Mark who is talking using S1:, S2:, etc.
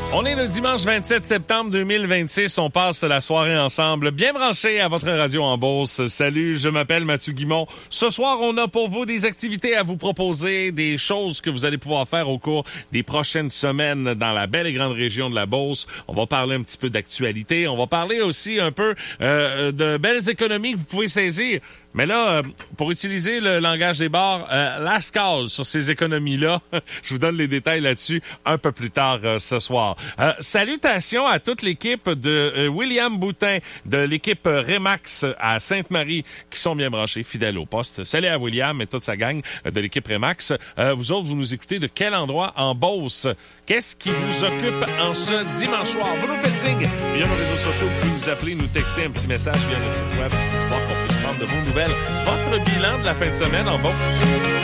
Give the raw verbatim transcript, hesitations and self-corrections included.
S1: On est le dimanche vingt-sept septembre deux mille vingt-six. On passe la soirée ensemble, bien branché à votre radio en Beauce. Salut, je m'appelle Mathieu Guimont. Ce soir, on a pour vous des activités à vous proposer, des choses que vous allez pouvoir faire au cours des prochaines semaines dans la belle et grande région de la Beauce. On va parler un petit peu d'actualité. On va parler aussi un peu euh, de belles économies que vous pouvez saisir. Mais là, pour utiliser le langage des bars, euh, la scale sur ces économies-là, je vous donne les détails là-dessus un peu plus tard euh, ce soir. Euh, salutations à toute l'équipe de euh, William Boutin, de l'équipe euh, Remax à Sainte-Marie, qui sont bien branchés, fidèles au poste. Salut à William et toute sa gang euh, de l'équipe Remax. Euh, vous autres, vous nous écoutez de quel endroit en Beauce? Qu'est-ce qui vous occupe en ce dimanche soir? Vous nous faites signe via nos réseaux sociaux. Vous pouvez nous appeler, nous texter un petit message via notre site web, histoire qu'on puisse prendre de vos nouvelles. Votre bilan de la fin de semaine en Beauce.